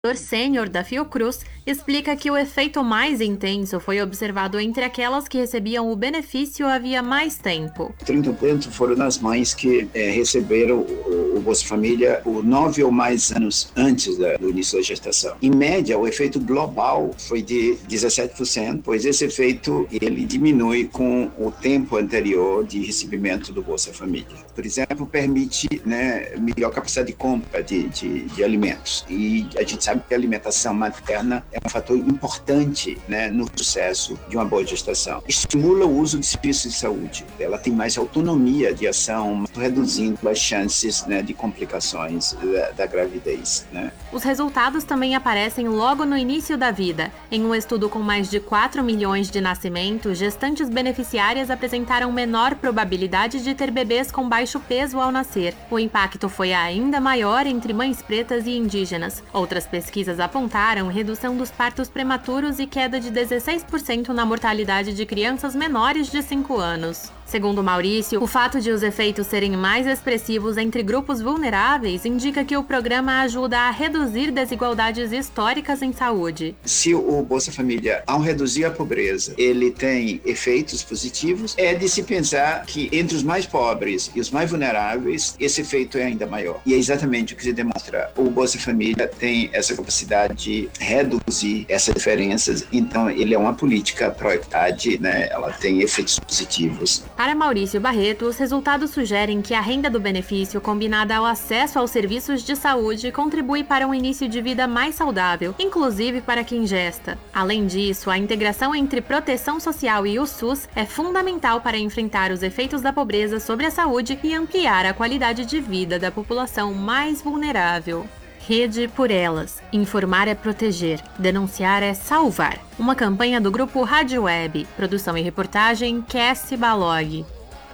Sênior da Fiocruz explica que o efeito mais intenso foi observado entre aquelas que recebiam o benefício havia mais tempo. 30% foram as mães que receberam o Bolsa Família por 9 ou mais anos antes do início da gestação. Em média, o efeito global foi de 17%, pois esse efeito ele diminui com o tempo anterior de recebimento do Bolsa Família. Por exemplo, permite melhor capacidade de compra de alimentos. E a gente sabe que a alimentação materna é um fator importante no sucesso de uma boa gestação. Estimula o uso de serviços de saúde. Ela tem mais autonomia de ação, reduzindo as chances de complicações da gravidez. Os resultados também aparecem logo no início da vida. Em um estudo com mais de 4 milhões de nascimentos, gestantes beneficiárias apresentaram menor probabilidade de ter bebês com baixo peso ao nascer. O impacto foi ainda maior entre mães pretas e indígenas. Outras pesquisas apontaram redução dos partos prematuros e queda de 16% na mortalidade de crianças menores de 5 anos. Segundo Maurício, o fato de os efeitos serem mais expressivos entre grupos vulneráveis indica que o programa ajuda a reduzir desigualdades históricas em saúde. Se o Bolsa Família, ao reduzir a pobreza, ele tem efeitos positivos, é de se pensar que entre os mais pobres e os mais vulneráveis, esse efeito é ainda maior. E é exatamente o que se demonstra. O Bolsa Família tem essa capacidade de reduzir essas diferenças, então ele é uma política pró-equidade, ela tem efeitos positivos. Para Maurício Barreto, os resultados sugerem que a renda do benefício, combinada ao acesso aos serviços de saúde, contribui para um início de vida mais saudável, inclusive para quem gesta. Além disso, a integração entre proteção social e o SUS é fundamental para enfrentar os efeitos da pobreza sobre a saúde e ampliar a qualidade de vida da população mais vulnerável. Rede por Elas. Informar é proteger. Denunciar é salvar. Uma campanha do grupo Rádio Web. Produção e reportagem, Cassie Balog.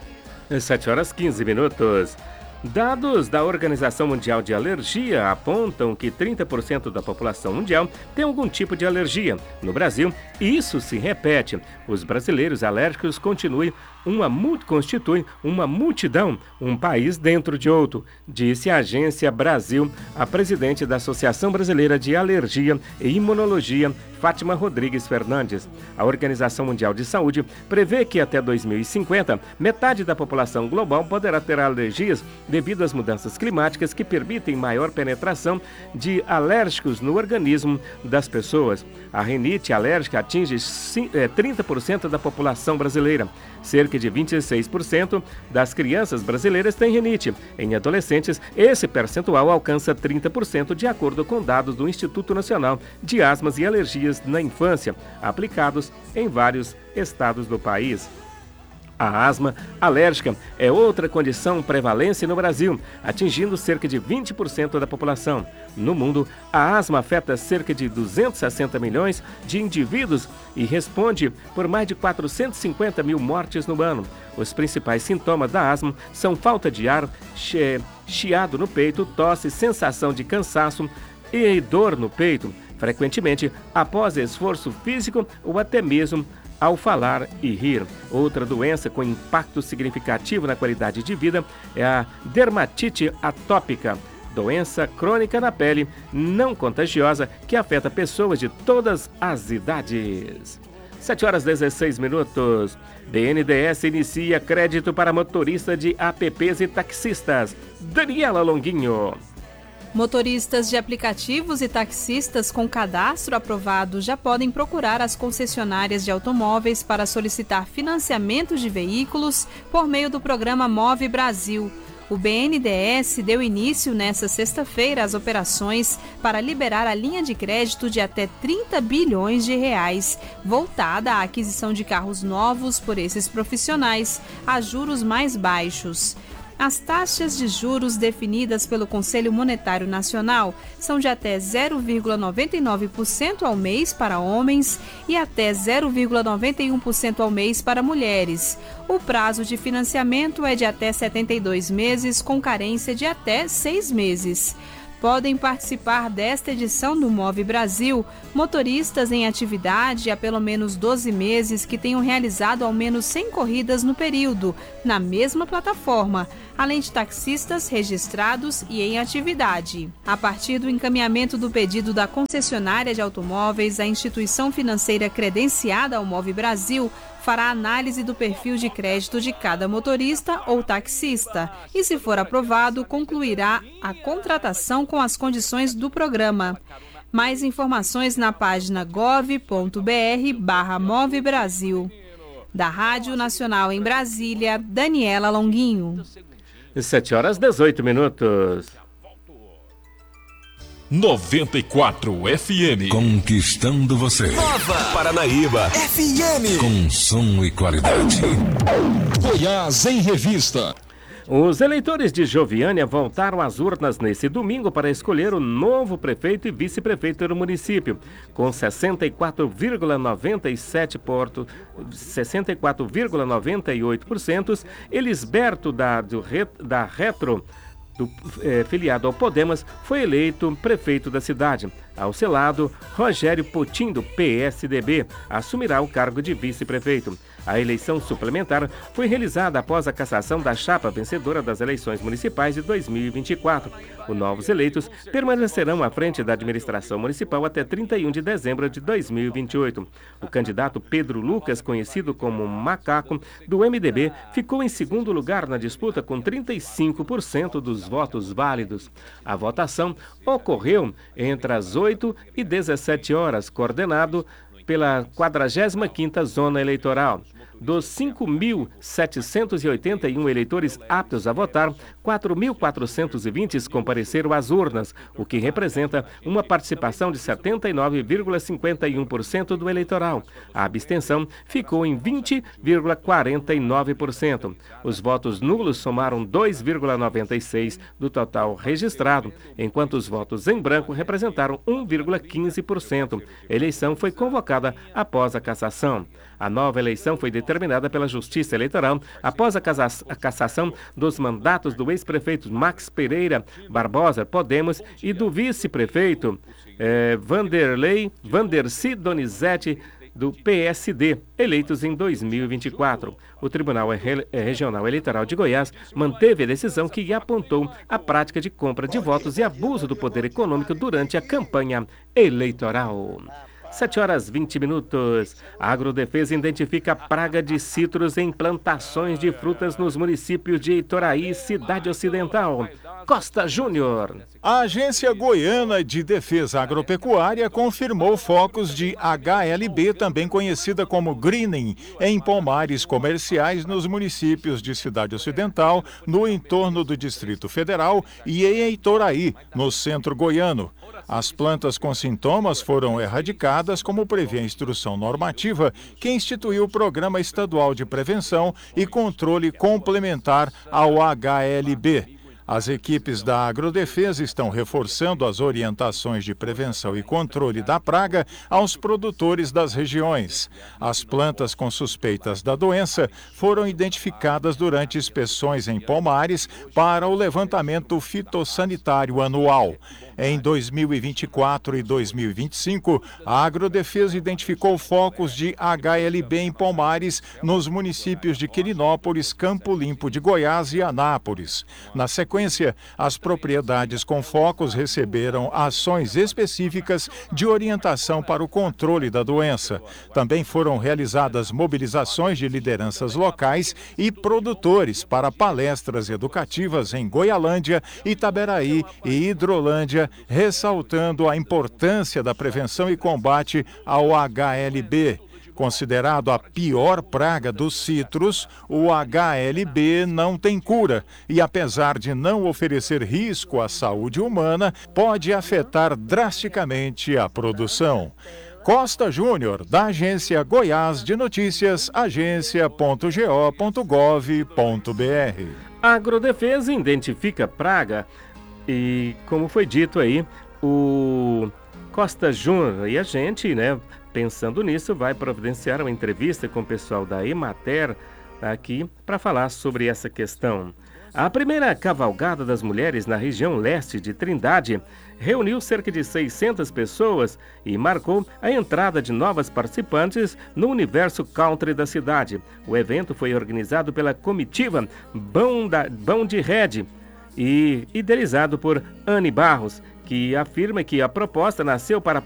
7h15. Dados da Organização Mundial de Alergia apontam que 30% da população mundial tem algum tipo de alergia. No Brasil, isso se repete. Os brasileiros alérgicos constituem uma multidão, um país dentro de outro, disse a Agência Brasil, a presidente da Associação Brasileira de Alergia e Imunologia, Fátima Rodrigues Fernandes. A Organização Mundial de Saúde prevê que até 2050, metade da população global poderá ter alergias devido às mudanças climáticas que permitem maior penetração de alérgicos no organismo das pessoas. A rinite alérgica atinge 30% da população brasileira. Cerca de 26% das crianças brasileiras têm rinite. Em adolescentes, esse percentual alcança 30%, de acordo com dados do Instituto Nacional de Asmas e Alergias na Infância, aplicados em vários estados do país. A asma alérgica é outra condição prevalente no Brasil, atingindo cerca de 20% da população. No mundo, a asma afeta cerca de 260 milhões de indivíduos e responde por mais de 450 mil mortes no ano. Os principais sintomas da asma são falta de ar, chiado no peito, tosse, sensação de cansaço e dor no peito, frequentemente após esforço físico ou até mesmo ao falar e rir. Outra doença com impacto significativo na qualidade de vida é a dermatite atópica, doença crônica na pele não contagiosa que afeta pessoas de todas as idades. 7h16. BNDES inicia crédito para motorista de apps e taxistas. Daniela Longuinho. Motoristas de aplicativos e taxistas com cadastro aprovado já podem procurar as concessionárias de automóveis para solicitar financiamento de veículos por meio do programa Move Brasil. O BNDES deu início nesta sexta-feira às operações para liberar a linha de crédito de até 30 bilhões de reais, voltada à aquisição de carros novos por esses profissionais, a juros mais baixos. As taxas de juros definidas pelo Conselho Monetário Nacional são de até 0,99% ao mês para homens e até 0,91% ao mês para mulheres. O prazo de financiamento é de até 72 meses, com carência de até 6 meses. Podem participar desta edição do Move Brasil motoristas em atividade há pelo menos 12 meses que tenham realizado ao menos 100 corridas no período, na mesma plataforma, além de taxistas registrados e em atividade. A partir do encaminhamento do pedido da concessionária de automóveis, a instituição financeira credenciada ao Move Brasil fará análise do perfil de crédito de cada motorista ou taxista e, se for aprovado, concluirá a contratação com as condições do programa. Mais informações na página gov.br/Move Brasil. Da Rádio Nacional em Brasília, Daniela Longuinho. 7h18. 94 FM. Conquistando você. Nova Paranaíba FM. Com som e qualidade. Goiás em Revista. Os eleitores de Joviânia voltaram às urnas nesse domingo para escolher o novo prefeito e vice-prefeito do município. Com 64,98%, Elisberto da Retro, filiado ao Podemos, foi eleito prefeito da cidade. Ao seu lado, Rogério Potim, do PSDB, assumirá o cargo de vice-prefeito. A eleição suplementar foi realizada após a cassação da chapa vencedora das eleições municipais de 2024. Os novos eleitos permanecerão à frente da administração municipal até 31 de dezembro de 2028. O candidato Pedro Lucas, conhecido como Macaco, do MDB, ficou em segundo lugar na disputa com 35% dos votos válidos. A votação ocorreu entre as 8 e 17 horas, coordenado pela 45ª Zona Eleitoral. Dos 5.781 eleitores aptos a votar, 4.420 compareceram às urnas, o que representa uma participação de 79,51% do eleitoral. A abstenção ficou em 20,49%. Os votos nulos somaram 2,96% do total registrado, enquanto os votos em branco representaram 1,15%. A eleição foi convocada após a cassação. A nova eleição foi determinada pela Justiça Eleitoral após a cassação dos mandatos do ex-prefeito Max Pereira Barbosa, Podemos, e do vice-prefeito Vandercy Donizete, do PSD, eleitos em 2024. O Tribunal Regional Eleitoral de Goiás manteve a decisão que apontou a prática de compra de votos e abuso do poder econômico durante a campanha eleitoral. 7h20. A Agrodefesa identifica a praga de citros em plantações de frutas nos municípios de Itoraí e Cidade Ocidental. Costa Júnior. A Agência Goiana de Defesa Agropecuária confirmou focos de HLB, também conhecida como greening, em pomares comerciais nos municípios de Cidade Ocidental, no entorno do Distrito Federal, e em Itoraí, no centro goiano. As plantas com sintomas foram erradicadas, como prevê a instrução normativa que instituiu o Programa Estadual de Prevenção e Controle Complementar ao HLB. As equipes da Agrodefesa estão reforçando as orientações de prevenção e controle da praga aos produtores das regiões. As plantas com suspeitas da doença foram identificadas durante inspeções em pomares para o levantamento fitossanitário anual. Em 2024 e 2025, a Agrodefesa identificou focos de HLB em pomares nos municípios de Quirinópolis, Campo Limpo de Goiás e Anápolis. Na sequência, as propriedades com focos receberam ações específicas de orientação para o controle da doença. Também foram realizadas mobilizações de lideranças locais e produtores para palestras educativas em Goialândia, Itaberaí e Hidrolândia, ressaltando a importância da prevenção e combate ao HLB. Considerado a pior praga dos citros, o HLB não tem cura e, apesar de não oferecer risco à saúde humana, pode afetar drasticamente a produção. Costa Júnior, da Agência Goiás de Notícias, agência.go.gov.br. A Agrodefesa identifica praga e, como foi dito aí, o Costa Júnior e a gente, pensando nisso, vai providenciar uma entrevista com o pessoal da Emater aqui para falar sobre essa questão. A primeira cavalgada das mulheres na região leste de Trindade reuniu cerca de 600 pessoas e marcou a entrada de novas participantes no universo country da cidade. O evento foi organizado pela comitiva Bão de Red e idealizado por Anne Barros, que afirma que a proposta nasceu para